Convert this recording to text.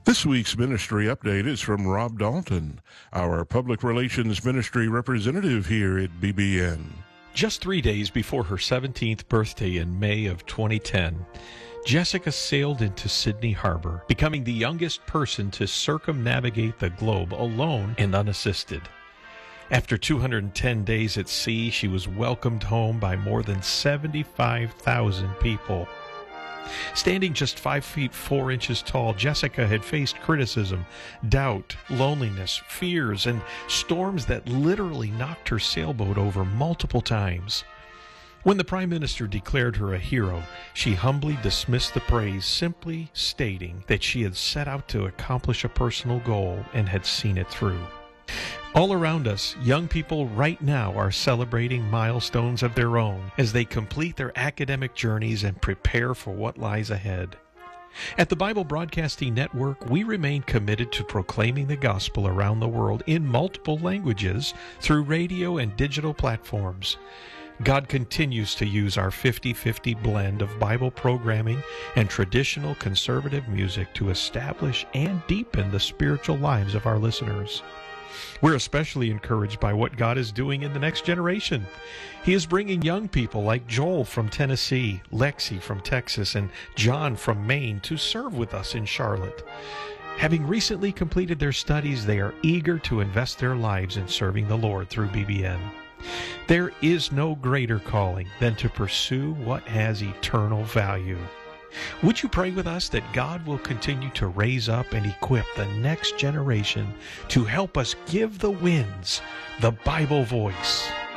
This week's ministry update is from Rob Dalton, our public relations ministry representative here at BBN. Just 3 days before her 17th birthday in May of 2010, Jessica sailed into Sydney Harbor, becoming the youngest person to circumnavigate the globe alone and unassisted. After 210 days at sea, she was welcomed home by more than 75,000 people. Standing just 5 feet 4 inches tall, Jessica had faced criticism, doubt, loneliness, fears, and storms that literally knocked her sailboat over multiple times. When the Prime Minister declared her a hero, she humbly dismissed the praise, simply stating that she had set out to accomplish a personal goal and had seen it through. All around us, young people right now are celebrating milestones of their own as they complete their academic journeys and prepare for what lies ahead. At the Bible Broadcasting Network, we remain committed to proclaiming the gospel around the world in multiple languages through radio and digital platforms. God continues to use our 50-50 blend of Bible programming and traditional conservative music to establish and deepen the spiritual lives of our listeners. We're especially encouraged by what God is doing in the next generation. He is bringing young people like Joel from Tennessee, Lexi from Texas, and John from Maine to serve with us in Charlotte. Having recently completed their studies, they are eager to invest their lives in serving the Lord through BBN. There is no greater calling than to pursue what has eternal value. Would you pray with us that God will continue to raise up and equip the next generation to help us give the winds the Bible voice?